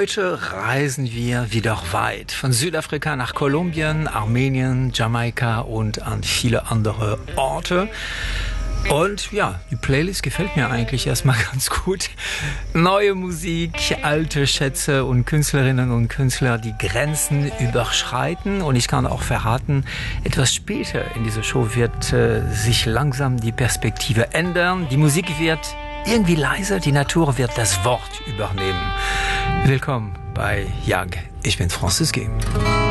Heute reisen wir wieder weit. Von Südafrika nach Kolumbien, Armenien, Jamaika und an viele andere Orte. Und ja, die Playlist gefällt mir eigentlich erstmal ganz gut. Neue Musik, alte Schätze und Künstlerinnen und Künstler, die Grenzen überschreiten. Und ich kann auch verraten, etwas später in dieser Show wird sich langsam die Perspektive ändern. Die Musik wird irgendwie leiser, die Natur wird das Wort übernehmen. Willkommen bei Jag. Ich bin Francis G.